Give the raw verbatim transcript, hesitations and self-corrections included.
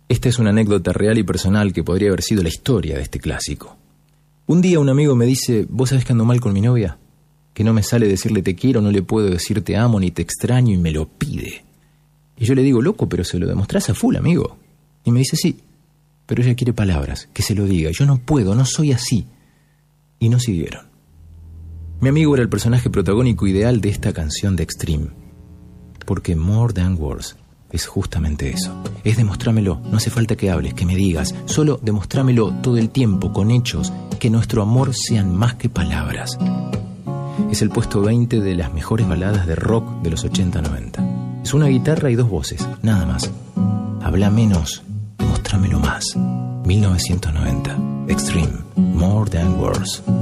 Esta es una anécdota real y personal que podría haber sido la historia de este clásico. Un día un amigo me dice: ¿vos sabés que ando mal con mi novia? Que no me sale decirle te quiero, no le puedo decir te amo ni te extraño y me lo pide. Y yo le digo: loco, pero se lo demostrás a full, amigo. Y me dice: sí, pero ella quiere palabras, que se lo diga. Yo no puedo, no soy así. Y no siguieron. Mi amigo era el personaje protagónico ideal de esta canción de Extreme. Porque More Than Words es justamente eso. Es demostrámelo, no hace falta que hables, que me digas. Solo demostrámelo todo el tiempo, con hechos, que nuestro amor sean más que palabras. Es el puesto veinte de las mejores baladas de rock de los ochenta noventa. Es una guitarra y dos voces, nada más. Habla menos, demostrámelo más. mil novecientos noventa. Extreme, More Than Words.